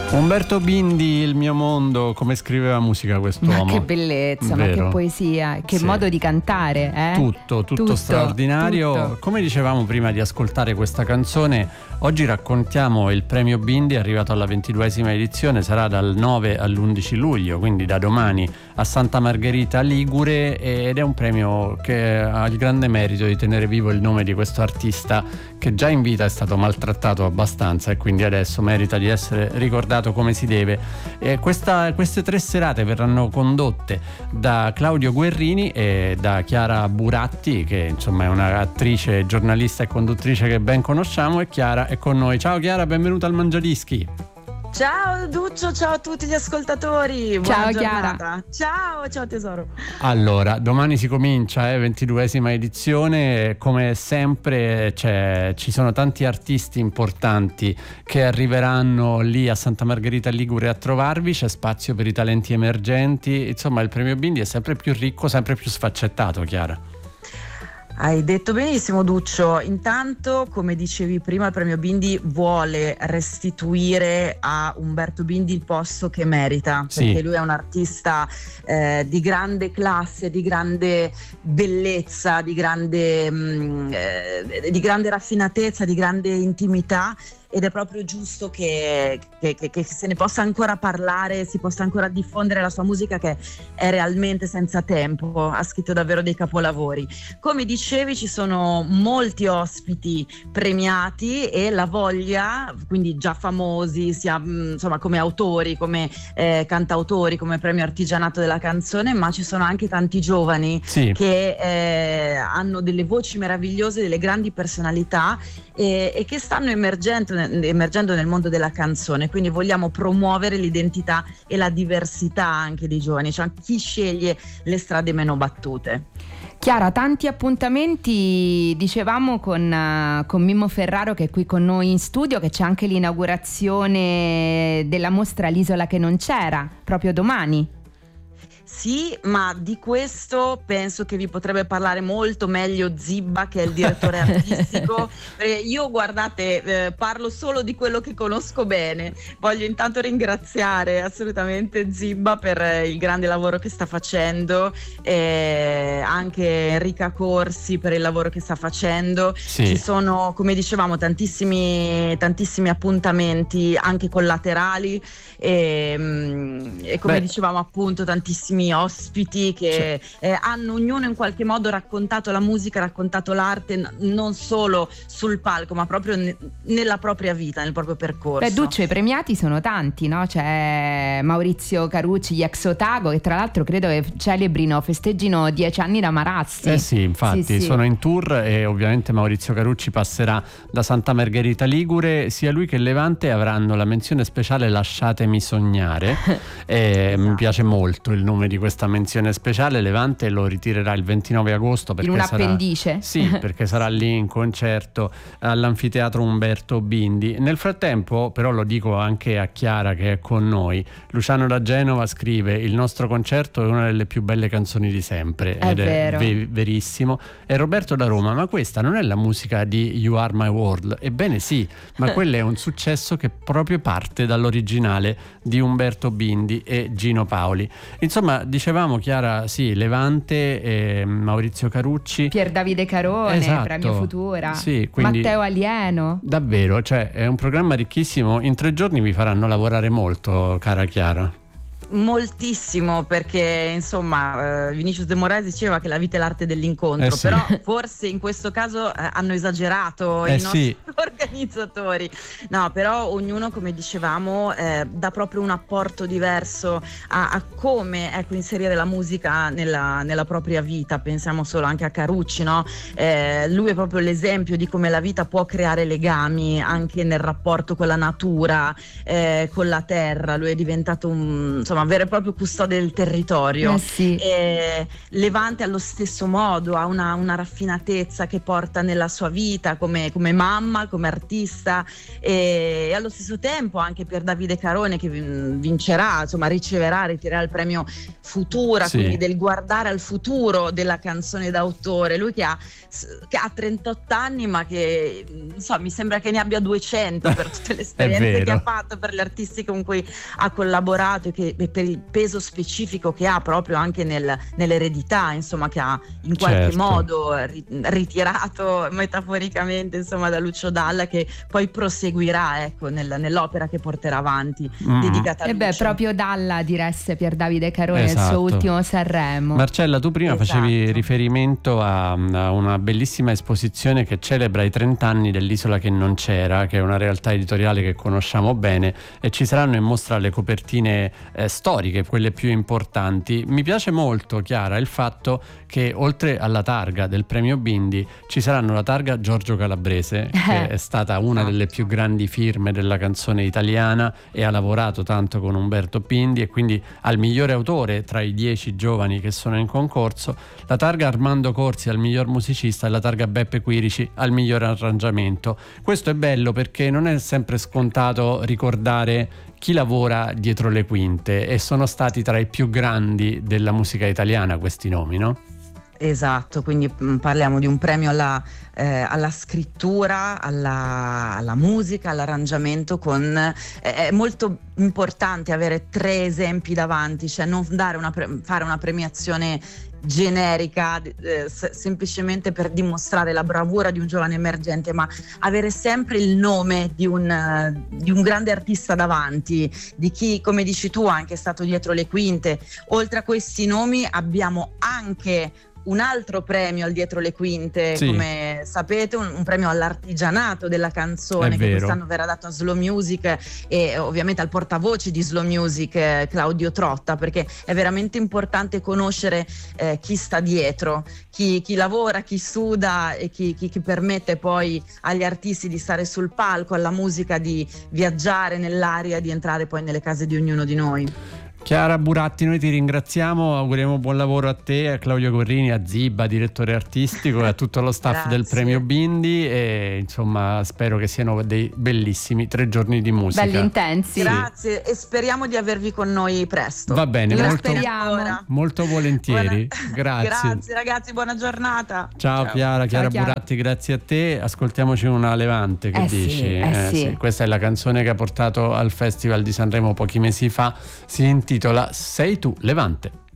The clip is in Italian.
Umberto Bindi, Il mio mondo, come scriveva musica quest'uomo. Ma che bellezza, vero? ma che poesia, che Sì. modo di cantare, eh? Tutto straordinario. Tutto. Come dicevamo prima di ascoltare questa canzone, oggi raccontiamo il premio Bindi, arrivato alla 22esima edizione, sarà dal 9 all'11 luglio, quindi da domani, a Santa Margherita Ligure, ed è un premio che ha il grande merito di tenere vivo il nome di questo artista che già in vita è stato maltrattato abbastanza e quindi adesso merita di essere ricordato come si deve. Queste 3 serate verranno condotte da Claudio Guerrini e da Chiara Buratti, che insomma è un'attrice, giornalista e conduttrice che ben conosciamo, e Chiara è con noi. Ciao Chiara, benvenuta al Mangiadischi. Ciao Duccio, ciao a tutti gli ascoltatori. Buona Ciao Chiara. giornata. Ciao tesoro. Allora, domani si comincia, 22esima edizione, come sempre ci sono tanti artisti importanti che arriveranno lì a Santa Margherita Ligure a trovarvi, c'è spazio per i talenti emergenti, insomma il premio Bindi è sempre più ricco, sempre più sfaccettato, Chiara. Hai detto benissimo Duccio. Intanto, come dicevi prima, il premio Bindi vuole restituire a Umberto Bindi il posto che merita, Sì. perché lui è un artista di grande classe, di grande bellezza, di grande raffinatezza, di grande intimità, ed è proprio giusto che se ne possa ancora parlare, si possa ancora diffondere la sua musica, che è realmente senza tempo. Ha scritto davvero dei capolavori. Come dicevi, ci sono molti ospiti premiati e la voglia, quindi già famosi, sia insomma come autori, come cantautori, come premio artigianato della canzone, ma ci sono anche tanti giovani Sì. che hanno delle voci meravigliose, delle grandi personalità e che stanno emergendo nel mondo della canzone, quindi vogliamo promuovere l'identità e la diversità anche dei giovani, cioè chi sceglie le strade meno battute. Chiara, tanti appuntamenti, dicevamo con Mimmo Ferraro, che è qui con noi in studio, che c'è anche l'inaugurazione della mostra L'isola che non c'era, proprio domani. Sì, ma di questo penso che vi potrebbe parlare molto meglio Zibba, che è il direttore artistico. Io, guardate, parlo solo di quello che conosco bene. Voglio intanto ringraziare assolutamente Zibba per il grande lavoro che sta facendo, anche Enrica Corsi per il lavoro che sta facendo. Sì. Ci sono, come dicevamo, tantissimi appuntamenti anche collaterali e come dicevamo appunto tantissimi ospiti che hanno ognuno in qualche modo raccontato la musica, raccontato l'arte, non solo sul palco ma proprio nella propria vita, nel proprio percorso. Beh, Duccio, i premiati sono tanti, no? C'è Maurizio Carucci, gli ex Otago, che tra l'altro credo che festeggino 10 anni da Marassi. Sì, infatti Sì. sono in tour e ovviamente Maurizio Carucci passerà da Santa Margherita Ligure. Sia lui che Levante avranno la menzione speciale Lasciatemi sognare. Esatto. Mi piace molto il nome di questa menzione speciale. Levante lo ritirerà il 29 agosto perché In un appendice. Sì, perché sarà lì in concerto all'Anfiteatro Umberto Bindi. Nel frattempo, però, lo dico anche a Chiara che è con noi, Luciano da Genova scrive: il nostro concerto è una delle più belle canzoni di sempre. È vero. È verissimo. E Roberto da Roma: ma questa non è la musica di You Are My World? Ebbene sì, ma quello è un successo che proprio parte dall'originale di Umberto Bindi e Gino Paoli. Insomma, dicevamo, Chiara, sì, Levante, Maurizio Carucci, Pier Davide Carone, esatto. Premio Futura, Sì, quindi Matteo Alieno. davvero, cioè è un programma ricchissimo. In 3 giorni vi faranno lavorare molto, cara Chiara. Moltissimo, perché insomma Vinicius de Moraes diceva che la vita è l'arte dell'incontro, Sì. però forse in questo caso hanno esagerato i nostri organizzatori. No, però ognuno, come dicevamo, dà proprio un apporto diverso a come inserire la musica nella propria vita. Pensiamo solo anche a Carucci, no? Lui è proprio l'esempio di come la vita può creare legami anche nel rapporto con la natura, con la terra. Lui è diventato insomma vero e proprio custode del territorio. Sì. Levante allo stesso modo ha una raffinatezza che porta nella sua vita come mamma, come artista, e allo stesso tempo anche per Davide Carone, che ritirerà il premio Futura, sì, quindi del guardare al futuro della canzone d'autore. Lui che ha 38 anni, ma che mi sembra che ne abbia 200 per tutte le esperienze che ha fatto, per gli artisti con cui ha collaborato, e per il peso specifico che ha proprio anche nell'eredità, insomma, che ha in qualche modo ritirato metaforicamente, insomma, da Lucio Dalla, che poi proseguirà, ecco, nell'opera che porterà avanti, dedicata a Lucio. Proprio Dalla diresse Pier Davide Carone, esatto, il suo ultimo Sanremo. Marcella, tu prima facevi riferimento a una bellissima esposizione che celebra i 30 anni dell'Isola che non c'era, che è una realtà editoriale che conosciamo bene, e ci saranno in mostra le copertine storiche, quelle più importanti. Mi piace molto, Chiara, il fatto che oltre alla targa del premio Bindi ci saranno la targa Giorgio Calabrese, che è stata una delle più grandi firme della canzone italiana e ha lavorato tanto con Umberto Bindi, e quindi al migliore autore tra i 10 giovani che sono in concorso, la targa Armando Corsi al miglior musicista e la targa Beppe Quirici al miglior arrangiamento. Questo è bello perché non è sempre scontato ricordare chi lavora dietro le quinte, e sono stati tra i più grandi della musica italiana questi nomi, no? Esatto, quindi parliamo di un premio alla scrittura, alla musica, all'arrangiamento. È molto importante avere 3 esempi davanti, cioè non fare una premiazione generica semplicemente per dimostrare la bravura di un giovane emergente, ma avere sempre il nome di un grande artista davanti, di chi, come dici tu, anche è stato dietro le quinte. Oltre a questi nomi abbiamo anche un altro premio al dietro le quinte, come sapete, un premio all'artigianato della canzone, che quest'anno verrà dato a Slow Music e ovviamente al portavoce di Slow Music, Claudio Trotta, perché è veramente importante conoscere chi sta dietro, chi lavora, chi suda e chi permette poi agli artisti di stare sul palco, alla musica di viaggiare nell'aria, di entrare poi nelle case di ognuno di noi. Chiara Buratti, noi ti ringraziamo, auguriamo buon lavoro a te, a Claudio Corrini, a Zibba, direttore artistico, e a tutto lo staff del premio Bindi, e insomma spero che siano dei bellissimi 3 giorni di musica. Belli intensi. Grazie, e speriamo di avervi con noi presto. Va bene, speriamo. Molto volentieri. Grazie ragazzi, buona giornata. Ciao. Chiara Buratti, grazie a te. Ascoltiamoci una Levante, che dici? Sì. Questa è la canzone che ha portato al Festival di Sanremo pochi mesi fa, si intitola Sei tu Levante.